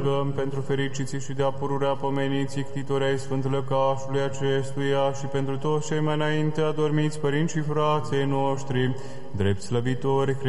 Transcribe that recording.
rugăm pentru fericiții și de-a pururea pomeniții ctitori ai Sfânt Lăcașului acestuia și pentru toți cei mai înainte adormiți părinți și frații noștri, drept slăvitori